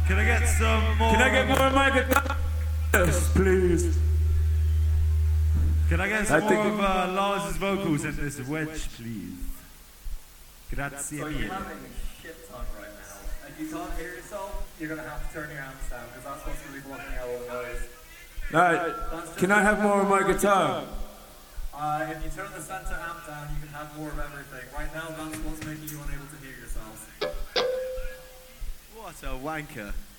Can I get some more? Can I get more of my guitar? Yes, please. Can I get some more of Lars's vocals in this wedge, please? Grazie So mille. you're having a shit ton right now. And you can't hear yourself, you're going to have to turn your amps down, because that's what's going to be blocking out all the noise. Alright, can I have more of my guitar? If you turn the center amp down, you can have more of everything. Right now, that's what's making you unable to hear yourselves. What a wanker.